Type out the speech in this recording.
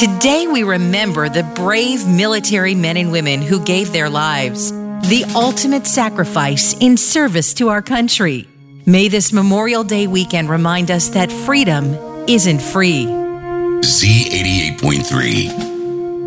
Today we remember the brave military men and women who gave their lives, the ultimate sacrifice in service to our country. May this Memorial Day weekend remind us that freedom isn't free. Z88.3